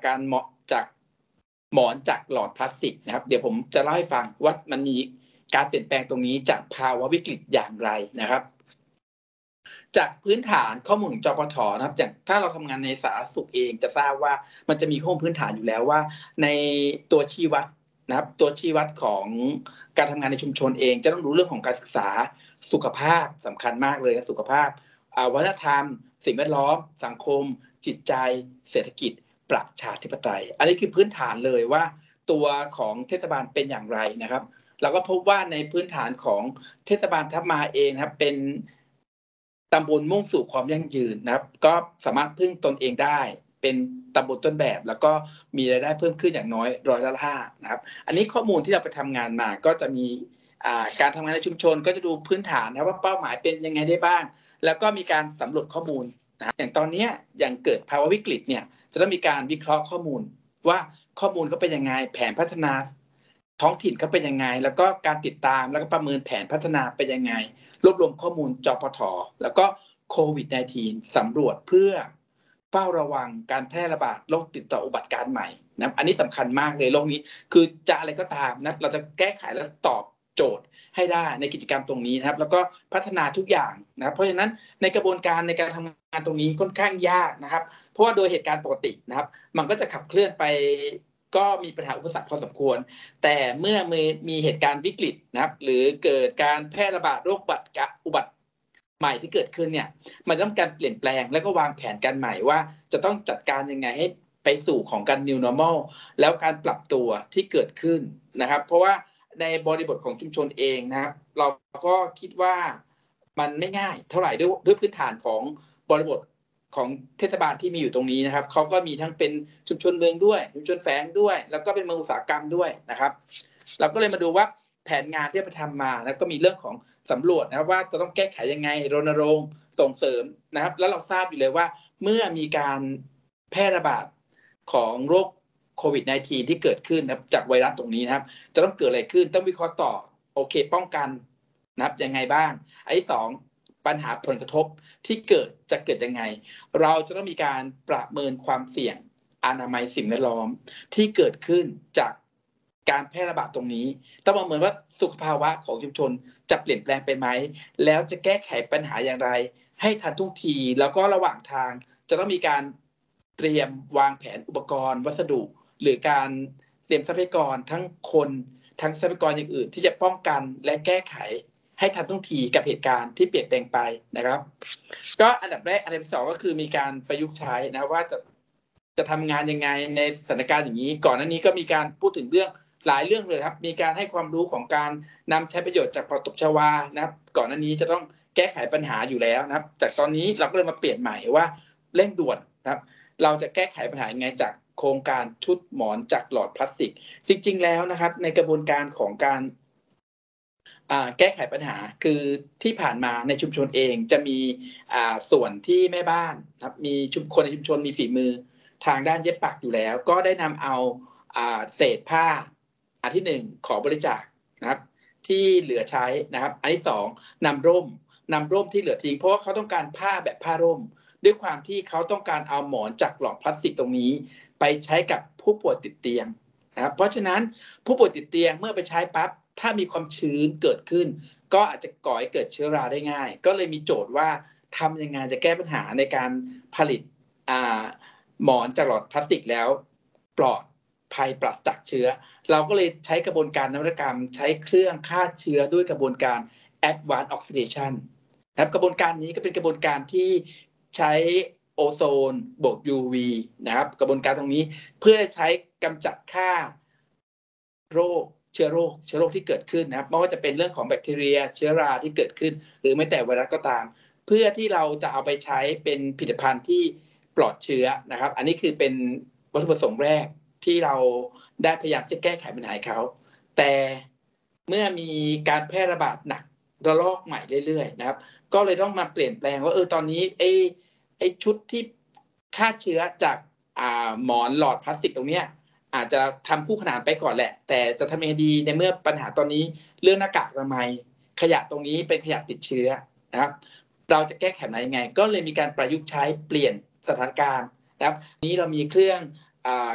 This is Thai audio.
การจากหมอนจากหลอดพลาสติกนะครับเดี๋ยวผมจะเล่าให้ฟังว่ามันมีการเปลี่ยนแปลงตรงนี้จากภาวะวิกฤตอย่างไรนะครับจากพื้นฐานข้อมูลของจปท.นะครับอย่างถ้าเราทำงานในสาธารณสุขเองจะทราบว่ามันจะมีข้อมูลพื้นฐานอยู่แล้วว่าในตัวชี้วัดนะครับตัวชี้วัดของการทำงานในชุมชนเองจะต้องรู้เรื่องของการศึกษาสุขภาพสำคัญมากเลยสุขภาพวัฒนธรรมสิ่งแวดล้อมสังคมจิตใจเศรษฐกิจประชาธิปไตยอันนี้คือพื้นฐานเลยว่าตัวของเทศบาลเป็นอย่างไรนะครับเราก็พบว่าในพื้นฐานของเทศบาลทับมาเองนะครับเป็นตำบลมุ่งสู่ความยั่งยืนนะครับก็สามารถพึ่งตนเองได้เป็นตำบลต้นแบบแล้วก็มีรายได้เพิ่มขึ้นอย่างน้อย5%นะครับอันนี้ข้อมูลที่เราไปทำงานมาก็จะมีการทำงานในชุมชนก็จะดูพื้นฐานนะว่าเป้าหมายเป็นยังไงได้บ้างแล้วก็มีการสำรวจข้อมูลนะอย่างตอนนี้อย่างเกิดภาวะวิกฤตเนี่ยจะต้องมีการวิเคราะห์ข้อมูลว่าข้อมูลเขาเป็นยังไงแผนพัฒนาท้องถิ่นเขาเป็นยังไงแล้วก็การติดตามแล้วก็ประเมินแผนพัฒนาเป็นยังไงรวบรวมข้อมูลจปท.แล้วก็โควิด -19 สำรวจเพื่อเฝ้าระวังการแพร่ระบาดโรคติดต่ออุบัติการใหม่นะอันนี้สำคัญมากเลยโรคนี้คือจะอะไรก็ตามนะเราจะแก้ไขและตอบโจทย์ให้ได้ในกิจกรรมตรงนี้นะครับแล้วก็พัฒนาทุกอย่างนะเพราะฉะนั้นในกระบวนการในการทำงานตรงนี้ค่อนข้างยากนะครับเพราะว่าโดยเหตุการณ์ปกตินะครับมันก็จะขับเคลื่อนไปก็มีปัญหาอุปสรรคพอสมควรแต่เมื่อมีเหตุการณ์วิกฤตนะครับหรือเกิดการแพร่ระบาดโรคอุบัติใหม่ที่เกิดขึ้นเนี่ยมันต้องการเปลี่ยนแปลงแล้วก็วางแผนการใหม่ว่าจะต้องจัดการยังไงให้ไปสู่ของการ New Normal แล้วการปรับตัวที่เกิดขึ้นนะครับเพราะว่าในบริบทของชุมชนเองนะครับเราก็คิดว่ามันไม่ง่ายเท่าไหร่ด้วยพื้นฐานของบริบทของเทศบาลที่มีอยู่ตรงนี้นะครับเขาก็มีทั้งเป็นชุมชนเมืองด้วยชุมชนแฝงด้วยแล้วก็เป็นเมืองอุตสาหกรรมด้วยนะครับเราก็เลยมาดูว่าแผนงานที่ไปทำมาแล้วก็มีเรื่องของสำรวจนะครับว่าจะต้องแก้ไขยังไงรณรงค์ส่งเสริมนะครับแล้วเราทราบอยู่เลยว่าเมื่อมีการแพร่ระบาดของโรคโควิด -19 ที่เกิดขึ้นนะครับจากไวรัสตรงนี้นะครับจะต้องเกิดอะไรขึ้นต้องวิเคราะห์ต่อโอเคป้องกันนะครับยังไงบ้างอันที่2ปัญหาผลกระทบที่จะเกิดยังไงเราจะต้องมีการประเมินความเสี่ยงอนามัยสิ่งแวดล้อมที่เกิดขึ้นจากการแพร่ระบาดตรงนี้ต้องประเมินว่าสุขภาวะของชุมชนจะเปลี่ยนแปลงไปไหมแล้วจะแก้ไขปัญหาอย่างไรให้ทันท่วงทีแล้วก็ระหว่างทางจะต้องมีการเตรียมวางแผนอุปกรณ์วัสดุหรือการเตรียมทรัพยากรทั้งคนทั้งทรัพยากรอย่างอื่นที่จะป้องกันและแก้ไขให้ทันท่วงทีกับเหตุการณ์ที่เปลี่ยนแปลงไปนะครับก็อันดับแรกอันดับที่2ก็คือมีการประยุกต์ใช้นะว่าจะทำงานยังไงในสถานการณ์อย่างนี้ก่อนหน้านี้ก็มีการพูดถึงเรื่องหลายเรื่องเลยครับมีการให้ความรู้ของการนำใช้ประโยชน์จากผักตบชวานะครับก่อนหน้านี้จะต้องแก้ไขปัญหาอยู่แล้วนะครับแต่ตอนนี้เราก็เลยมาเปลี่ยนใหม่ว่าเร่งด่วนนะครับเราจะแก้ไขปัญหายังไงจากโครงการชุดหมอนจากหลอดพลาสติกจริงๆแล้วนะครับในกระบวนการของการแก้ไขปัญหาคือที่ผ่านมาในชุมชนเองจะมีส่วนที่แม่บ้านครับมีคนในชุมชนมีฝีมือทางด้านเย็บปักอยู่แล้วก็ได้นำเอาเศษผ้าอันที่1ขอบริจาคนะครับที่เหลือใช้นะครับอันที่2นำร่มที่เหลือทิ้งเพราะว่าเขาต้องการผ้าแบบผ้าร่มด้วยความที่เขาต้องการเอาหมอนจากหลอดพลาสติกตรงนี้ไปใช้กับผู้ป่วยติดเตียงนะครับเพราะฉะนั้นผู้ป่วยติดเตียงเมื่อไปใช้ปั๊บถ้ามีความชื้นเกิดขึ้นก็อาจจะก่อให้เกิดเชื้อราได้ง่ายก็เลยมีโจทย์ว่าทำยังไงจะแก้ปัญหาในการผลิตหมอนจากหลอดพลาสติกแล้วปลอดภัยปราศจากเชื้อเราก็เลยใช้กระบวนการนวัตกรรมใช้เครื่องฆ่าเชื้อด้วยกระบวนการ Advanced Oxidation นะครับกระบวนการนี้ก็เป็นกระบวนการที่ใช้โอโซนบวก UV นะครับกระบวนการตรงนี้เพื่อใช้กำจัดฆ่าเชื้อโรคที่เกิดขึ้นนะครับไม่ว่าจะเป็นเรื่องของแบคทีเรียเชื้อราที่เกิดขึ้นหรือแม้แต่ไวรัสก็ตามเพื่อที่เราจะเอาไปใช้เป็นผลิตภัณฑ์ที่ปลอดเชื้อนะครับอันนี้คือเป็นวัตถุประสงค์แรกที่เราได้พยายามจะแก้ไขปัญหาเขาแต่เมื่อมีการแพร่ระบาดหนักระลอกใหม่เรื่อยๆนะครับก็เลยต้องมาเปลี่ยนแปลงว่าตอนนี้ไอ้ชุดที่ฆ่าเชื้อจากหมอนหลอดพลาสติกตรงเนี้ยอาจจะทำคู่ขนานไปก่อนแหละแต่จะทำยังไงดีในเมื่อปัญหาตอนนี้เรื่องหน้ากากอนามัยขยะตรงนี้เป็นขยะติดเชื้อนะครับเราจะแก้ไขยังไงก็เลยมีการประยุกต์ใช้เปลี่ยนสถานการณ์นะครับนี้เรามีเครื่อง